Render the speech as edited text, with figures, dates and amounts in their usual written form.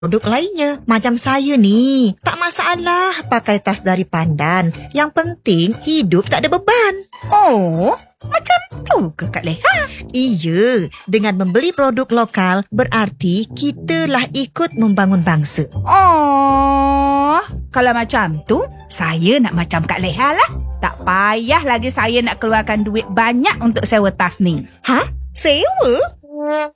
produk lainnya. Macam saya ni, tak masalah pakai tas dari Pandan. Yang penting hidup tak ada beban. Oh, macam tu ke Kak Leha? Iya, dengan membeli produk lokal berarti kita lah ikut membangun bangsa. Oh, kalau macam tu, saya nak macam Kak Leha lah. Tak payah lagi saya nak keluarkan duit banyak untuk sewa tas ni. Hah? Sewa?